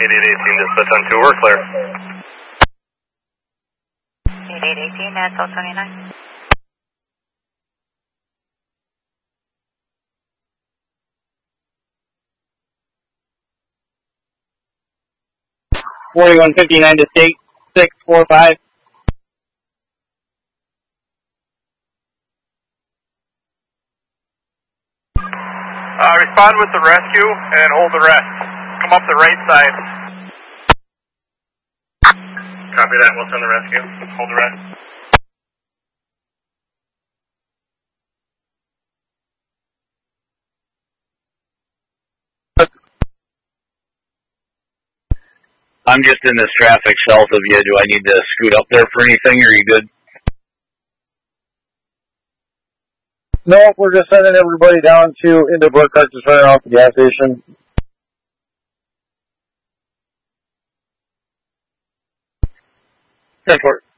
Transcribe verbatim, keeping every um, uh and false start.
eighty-eight eighteen, dispatch on two, we're clear. eighty-eight eighteen, that's all twenty-nine. forty-one fifty-nine to state, six four five. Uh, respond with the rescue and hold the rest. Come up the right side. Copy that, we'll send the rescue. Hold the rest. I'm just in this traffic south of you. Do I need to scoot up there for anything, or are you good? No, we're just sending everybody down to into Burkhart to turn off the gas station. ten four.